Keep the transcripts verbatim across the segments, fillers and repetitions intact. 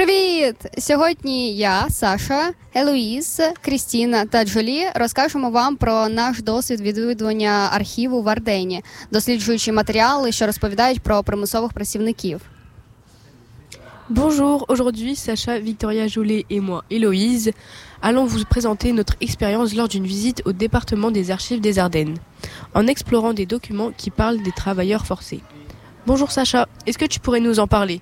Привіт! Сьогодні я, Саша, Елоїз, Крістіна та Джолі розкажемо вам про наш досвід відвідування архіву в Ардені, досліджуючи матеріали, що розповідають про примусових працівників. Bonjour, aujourd'hui Sacha, Victoria Jolet et moi, Héloïse, allons vous présenter notre expérience lors d'une visite au département des archives des Ardennes, en explorant des documents qui parlent des travailleurs forcés. Bonjour Sacha, est-ce que tu pourrais nous en parler?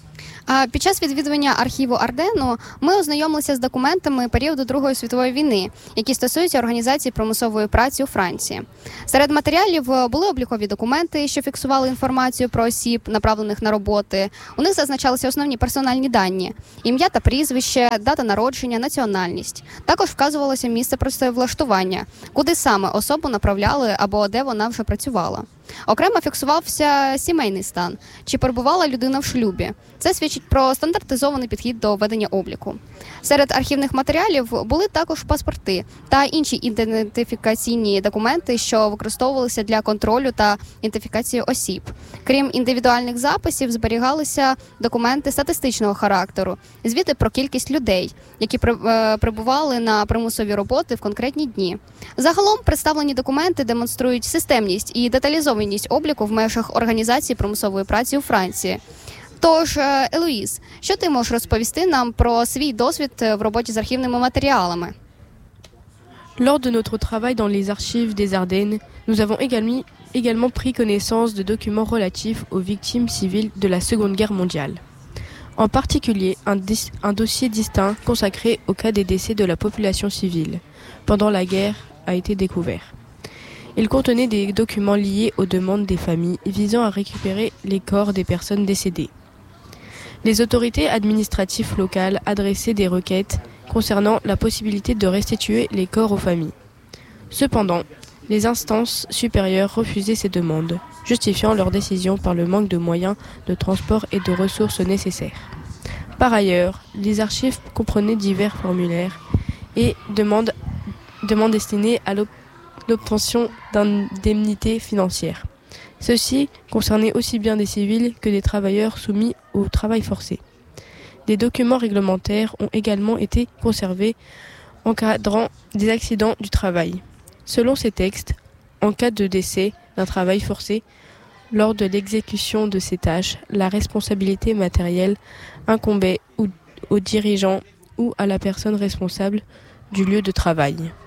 Під час відвідування архіву Ардену ми ознайомилися з документами періоду Другої світової війни, які стосуються організації примусової праці у Франції. Серед матеріалів були облікові документи, що фіксували інформацію про осіб, направлених на роботи. У них зазначалися основні персональні дані – ім'я та прізвище, дата народження, національність. Також вказувалося місце працевлаштування, куди саме особу направляли або де вона вже працювала. Окремо фіксувався сімейний стан, чи перебувала людина в шлюбі. Це свідчить про стандартизований підхід до ведення обліку. Серед архівних матеріалів були також паспорти та інші ідентифікаційні документи, що використовувалися для контролю та ідентифікації осіб. Крім індивідуальних записів, зберігалися документи статистичного характеру, звіти про кількість людей, які прибували на примусові роботи в конкретні дні. Загалом представлені документи демонструють системність і деталізованість обліку в межах організації примусової праці у Франції. Тож, Елоїз, що ти можеш розповісти нам про свій досвід в роботі з архівними матеріалами? Lors de notre travail dans les archives des Ardennes, nous avons également, également pris connaissance de documents relatifs aux victimes civiles de la Seconde Guerre mondiale. En particulier, un, dis- un dossier distinct consacré au cas des décès de la population civile pendant la guerre a été découvert. Il contenait des documents liés aux demandes des familles visant à récupérer les corps des personnes décédées. Les autorités administratives locales adressaient des requêtes concernant la possibilité de restituer les corps aux familles. Cependant, les instances supérieures refusaient ces demandes, justifiant leur décision par le manque de moyens de transport et de ressources nécessaires. Par ailleurs, les archives comprenaient divers formulaires et demandes, demandes destinées à l'op- l'obtention d'indemnités financières. Ceci concernait aussi bien des civils que des travailleurs soumis au travail forcé. Des documents réglementaires ont également été conservés encadrant des accidents du travail. Selon ces textes, en cas de décès d'un travail forcé, lors de l'exécution de ces tâches, la responsabilité matérielle incombait aux dirigeants ou à la personne responsable du lieu de travail.